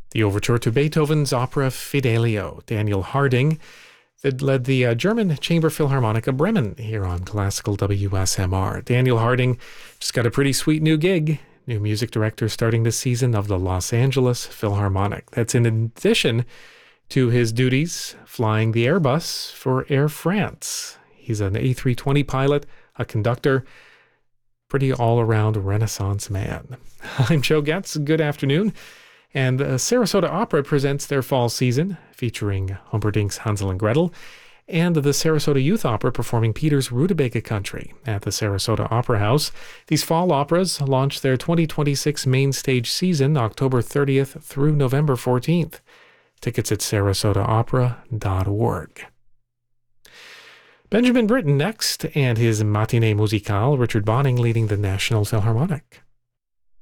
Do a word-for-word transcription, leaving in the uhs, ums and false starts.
The overture to Beethoven's opera Fidelio. Daniel Harding that led the uh, German Chamber Philharmonic of Bremen here on Classical W S M R. Daniel Harding just got a pretty sweet new gig. New music director starting this season of the Los Angeles Philharmonic. That's in addition to his duties flying the Airbus for Air France. He's an A three twenty pilot, a conductor, pretty all-around Renaissance man. I'm Joe Getz. Good afternoon. And uh, Sarasota Opera presents their fall season, featuring Humperdinck's Hansel and Gretel, and the Sarasota Youth Opera performing Peter's Rutabaga Country at the Sarasota Opera House. These fall operas launch their twenty twenty-six main stage season October thirtieth through November fourteenth. Tickets at sarasota opera dot org. Benjamin Britten next, and his Matinée Musicale, Richard Bonning leading the National Philharmonic.